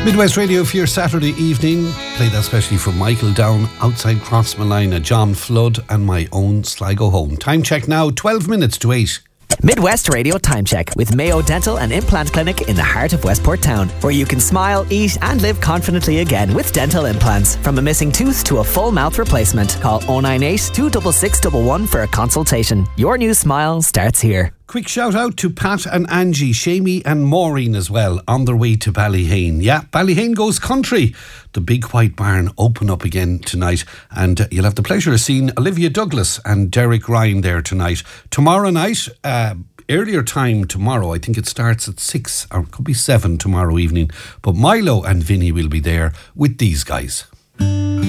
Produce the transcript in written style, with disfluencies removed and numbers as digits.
Midwest Radio for your Saturday evening. Played that especially for Michael Down, Outside Crossmalina, John Flood and my own Sligo Home. Time check now, 12 minutes to 8. Midwest Radio Time Check with Mayo Dental and Implant Clinic in the heart of Westport Town, where you can smile, eat and live confidently again with dental implants. From a missing tooth to a full mouth replacement. Call 098 266 111 for a consultation. Your new smile starts here. Quick shout out to Pat and Angie, Shamey and Maureen as well, on their way to Ballyhane. Yeah, Ballyhane goes country. The Big White Barn open up again tonight, and you'll have the pleasure of seeing Olivia Douglas and Derek Ryan there tonight. Tomorrow night, earlier time tomorrow, I think it starts at 6 or it could be 7 tomorrow evening, but Milo and Vinny will be there with these guys.